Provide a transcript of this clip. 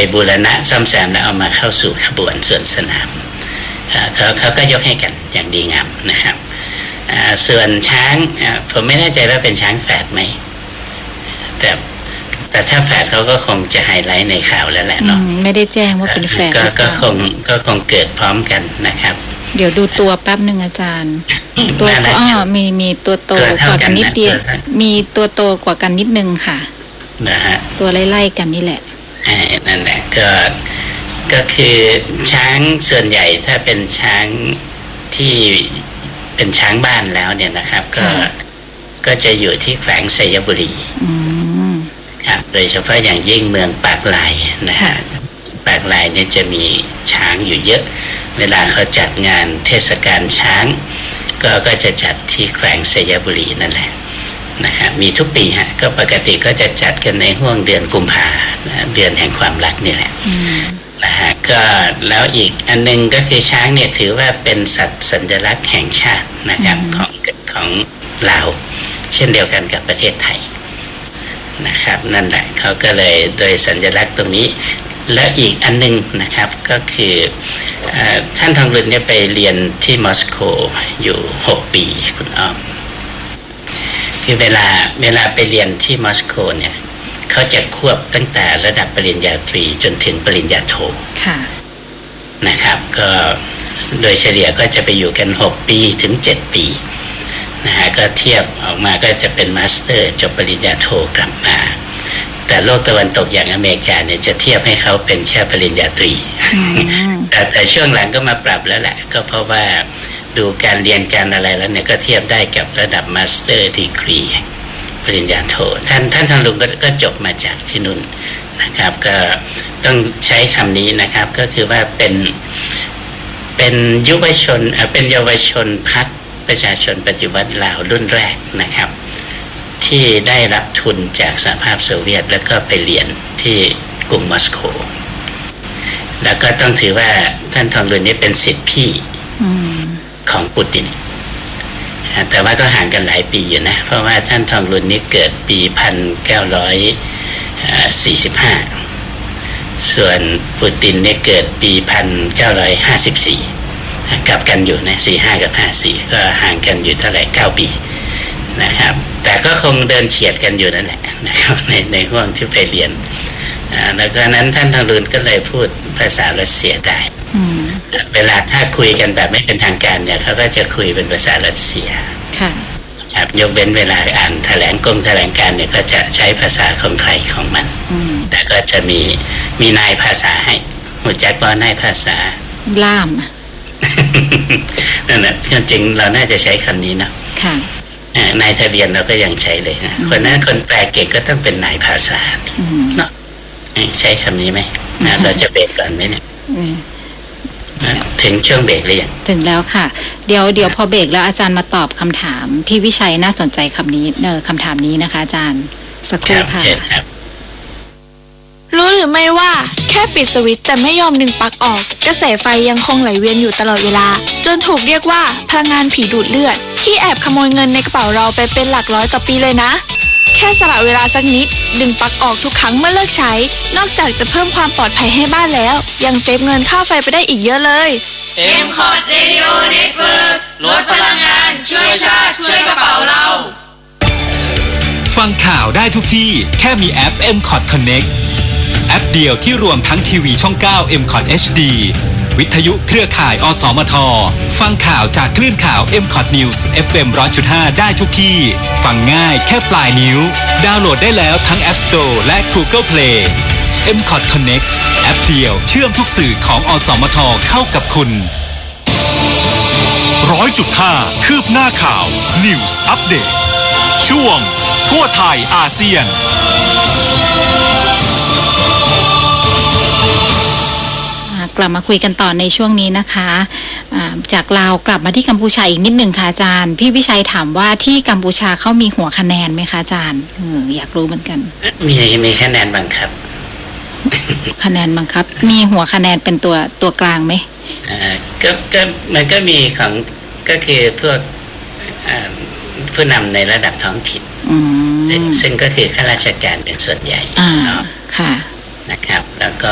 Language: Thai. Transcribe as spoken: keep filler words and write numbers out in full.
บูรณะซ่อมแซมแล้วเอามาเข้าสู่ขบวนสวนสนามเขาเขาก็ยกให้กันอย่างดีงามนะครับส่วนช้างผมไม่แน่ใจว่าเป็นช้างแฝดไหมแต่แต่ถ้าแฝดเขาก็คงจะไฮไลท์ในข่าวแล้วแหละเนาะไม่ได้แจ้งว่าเป็นแฝดก็คงก็คงเกิดพร้อมกันนะครับเดี๋ยวดูตัวแป๊บหนึ่งอาจารย์ตัวก็อ๋อมีมีตัวโตกว่ากันนิดเดียวมีตัวโตกว่ากันนิดนึงค่ะนะฮะตัวไล่ๆกันนี่แหละนั่นแหละก็ก็คือช้างส่วนใหญ่ถ้าเป็นช้างที่เป็นช้างบ้านแล้วเนี่ยนะครับก็ก็จะอยู่ที่แขวงชัยบุรีครับโดยเฉพาะอย่างยิ่งเมืองปากลายนะฮะปากลายเนี่ยจะมีช้างอยู่เยอะเวลาเขาจัดงานเทศกาลช้างก็ก็จะจัดที่แขวงชัยบุรีนั่นแหละนะครับมีทุกปีฮะก็ปกติก็จะจัดกันในห่วงเดือนกุมภาเดือนแห่งความรักนี่แหละนะฮะก็แล้วอีกอันนึงก็คือช้างเนี่ยถือว่าเป็นสัตว์สัญลักษณ์แห่งชาตินะครับของของลาวเช่นเดียวกันกับประเทศไทยนะครับนั่นแหละเขาก็เลยโดยสัญลักษณ์ตรงนี้แล้วอีกอันนึงนะครับก็คือท่านทองรุนเนี่ยไปเรียนที่มอสโกอยู่หกปีคุณอ้อมคือเวลาเวลาไปเรียนที่มอสโกเนี่ยเขาจะควบตั้งแต่ระดับปริญญาตรีจนถึงปริญญาโทนะครับก็โดยเฉลี่ยก็จะไปอยู่กันหกปีถึงเจ็ดปีนะฮะก็เทียบออกมาก็จะเป็นมาสเตอร์จบปริญญาโทกลับมาแต่โลกตะวันตกอย่างอเมริกาเนี่ยจะเทียบให้เขาเป็นแค่ปริญญาตรี แต่แต่ช่วงหลังก็มาปรับแล้วแหละก็เพราะว่าดูการเรียนการอะไรแล้วเนี่ยก็เทียบได้กับระดับมาสเตอร์ดีกรีปริญญาโทท่านท่านทองลุงก็ก็จบมาจากที่นู่นนะครับก็ต้องใช้คำนี้นะครับก็คือว่าเป็นเป็นยุวชนเป็นเยาวชนพรรคประชาชนปฏิวัติลาวรุ่นแรกนะครับที่ได้รับทุนจากสหภาพโซเวียตแล้วก็ไปเรียนที่กรุงมอสโกแล้วก็ต้องถือว่าท่านทองลุนนี่เป็นศิษย์พี่ของปูตินแต่ว่าก็ห่างกันหลายปีอยู่นะเพราะว่าท่านทองรุนนี่เกิดปีหนึ่งพันเก้าร้อยสี่สิบห้าส่วนปูตินเนี่ยเกิดปีหนึ่งพันเก้าร้อยห้าสิบสี่กลับกันอยู่นะสี่สิบห้ากับห้าสิบสี่ก็ห่างกันอยู่เท่าไหร่เก้าปีนะครับแต่ก็คงเดินเฉียดกันอยู่นั่นแหละนะครับในในห่วงที่ไปเรียนแล้วก็นั้นท่านทองรุนก็เลยพูดภาษารัสเซียได้เวลาถ้าคุยกันแบบไม่เป็นทางการเนี่ยเขาก็จะคุยเป็นภาษารัสเซียครับยกเว้นเวลาอ่านแถลงกงแถลงการเนี่ยก็จะใช้ภาษาของใครของมันแต่ก็จะมีมีนายภาษาให้หัวใจป้อนนายภาษาล่ามนั่นแหละจริงเราน่าจะใช้คำนี้เนาะนายทะเบียนเราก็ยังใช้เลยนะคนนั้นคนแปลเก่งก็ต้องเป็นนายภาษาเนาะใช้คำนี้ไหมนะเราจะเบรกก่อนไหมเนี่ยถึงช่วงเบรกหรือยังถึงแล้วค่ะเดี๋ยวเดี๋ยวพอเบรกแล้วอาจารย์มาตอบคำถามพี่วิชัยน่าสนใจคำนี้เออคำถามนี้นะคะอาจารย์สักครู่ค่ะรู้หรือไม่ว่าแค่ปิดสวิตช์แต่ไม่ยอมดึงปลั๊กออกกระแสไฟยังคงไหลเวียนอยู่ตลอดเวลาจนถูกเรียกว่าพลังงานผีดูดเลือดที่แอบขโมยเงินในกระเป๋าเราไปเป็นหลักร้อยต่อปีเลยนะแค่สละเวลาสักนิดดึงปลั๊กออกทุกครั้งเมื่อเลิกใช้นอกจากจะเพิ่มความปลอดภัยให้บ้านแล้วยังเซฟเงินค่าไฟไปได้อีกเยอะเลยเอ็ม คอร์ด Radio Network ลดพลังงานช่วยชาติช่วยกระเป๋าเราฟังข่าวได้ทุกที่แค่มีแอป เอ็ม คอร์ด Connect แอปเดียวที่รวมทั้งทีวีช่องเก้า เอ็ม คอร์ด เอช ดี วิทยุเครือข่ายอสมทฟังข่าวจากคลื่นข่าว เอ็ม คอร์ด News เอฟ เอ็ม หนึ่งร้อยจุดห้า ได้ทุกที่ฟังง่ายแค่ปลายนิ้วดาวน์โหลดได้แล้วทั้ง App Store และ Google Play เอ็ม คอร์ด Connect แอปเดียวเชื่อมทุกสื่อของอสมทเข้ากับคุณร้อยจุดห้า คืบหน้าข่าว News Update ช่วงทั่วไทยอาเซียนกลับมาคุยกันต่อในช่วงนี้นะคะจากลาวกลับมาที่กัมพูชาอีกนิดหนึ่งค่ะอาจารย์พี่วิชัยถามว่าที่กัมพูชาเขามีหัวคะแนนไหมคะอาจารย์อออยากรู้เหมือนกันมีมีคะแนนบังคับคะแนนบังคับมีหัวคะแนนเป็นตัวตัวกลางไหมอ่าก็ก็มันก็มีของก็คือพวกผู้นำในระดับท้องถิ่นซึ่งก็คือข้าราชการเป็นส่วนใหญ่อ่าค่ะนะครับแล้วก็